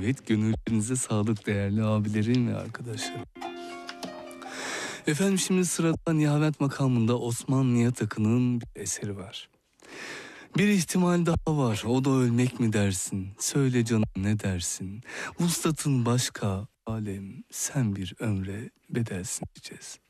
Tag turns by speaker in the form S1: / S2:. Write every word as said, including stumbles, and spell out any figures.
S1: Evet, gönüllerinize sağlık değerli abilerim ve arkadaşlarım. Efendim şimdi sırada Nihavent makamında Osman Nihat Akın'ın bir eseri var. Bir ihtimal daha var, o da ölmek mi dersin? Söyle canım ne dersin? Vuslatın başka, alem sen bir ömre bedelsin diyeceğiz.